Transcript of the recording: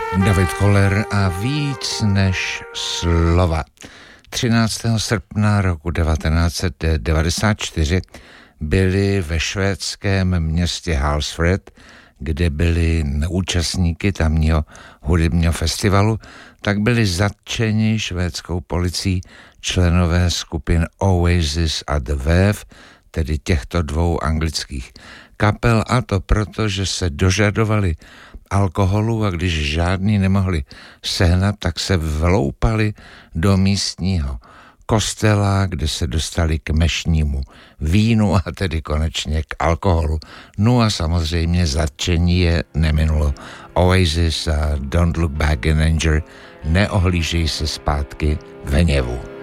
David Koller a víc než slova. 13. srpna roku 1994 byli ve švédském městě Hultsfred, kde byli účastníky tamního hudebního festivalu, tak byli zatčeni švédskou policií členové skupin Oasis a The Wave, tedy těchto dvou anglických kapel, a to proto, že se dožadovali alkoholu a když žádný nemohli sehnat, tak se vloupali do místního kostela, kde se dostali k mešnímu vínu a tedy konečně k alkoholu. No a samozřejmě zatčení je neminulo. Oasis a Don't Look Back in Anger neohlížejí se zpátky v hněvu.